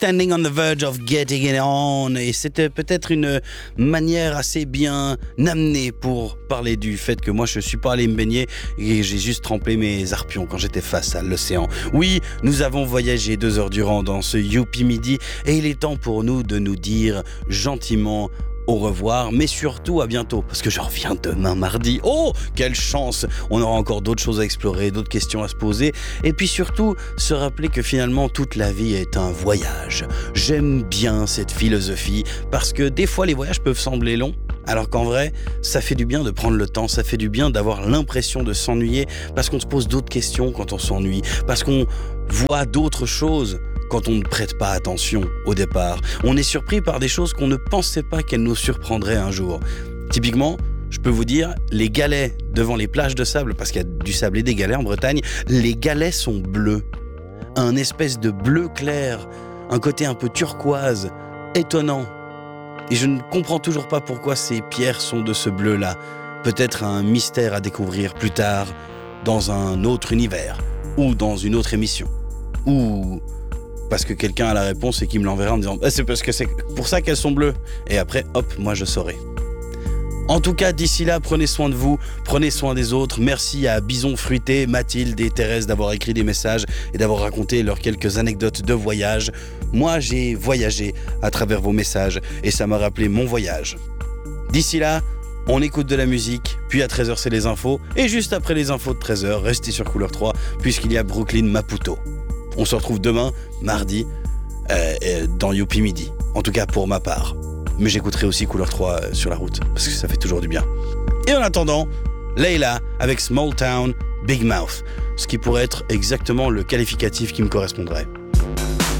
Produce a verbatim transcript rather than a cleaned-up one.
Standing on the verge of getting it on. Et c'était peut-être une manière assez bien amenée pour parler du fait que moi je suis pas allé me baigner et j'ai juste trempé mes arpions quand j'étais face à l'océan. Oui, nous avons voyagé deux heures durant dans ce Youpi Midi et il est temps pour nous de nous dire gentiment au revoir, mais surtout à bientôt, parce que je reviens demain mardi. Oh, quelle chance! On aura encore d'autres choses à explorer, d'autres questions à se poser, et puis surtout se rappeler que finalement toute la vie est un voyage. J'aime bien cette philosophie, parce que des fois les voyages peuvent sembler longs, alors qu'en vrai, ça fait du bien de prendre le temps, ça fait du bien d'avoir l'impression de s'ennuyer, parce qu'on se pose d'autres questions quand on s'ennuie, parce qu'on voit d'autres choses quand on ne prête pas attention au départ. On est surpris par des choses qu'on ne pensait pas qu'elles nous surprendraient un jour. Typiquement, je peux vous dire, les galets devant les plages de sable, parce qu'il y a du sable et des galets en Bretagne, les galets sont bleus. Un espèce de bleu clair, un côté un peu turquoise, étonnant. Et je ne comprends toujours pas pourquoi ces pierres sont de ce bleu-là. Peut-être un mystère à découvrir plus tard, dans un autre univers, ou dans une autre émission, ou parce que quelqu'un a la réponse et qui me l'enverra en me disant eh, c'est parce que c'est pour ça qu'elles sont bleues. Et après, hop, moi je saurai. En tout cas, d'ici là, prenez soin de vous, prenez soin des autres. Merci à Bison Fruité, Mathilde et Thérèse d'avoir écrit des messages et d'avoir raconté leurs quelques anecdotes de voyage. Moi, j'ai voyagé à travers vos messages et ça m'a rappelé mon voyage. D'ici là, on écoute de la musique, puis à treize heures, c'est les infos. Et juste après les infos de treize heures, restez sur Couleur trois, puisqu'il y a Brooklyn Maputo. On se retrouve demain, mardi, euh, euh, dans Youpi Midi. En tout cas, pour ma part. Mais j'écouterai aussi Couleur trois euh, sur la route, parce que ça fait toujours du bien. Et en attendant, Layla avec Small Town, Big Mouth. Ce qui pourrait être exactement le qualificatif qui me correspondrait.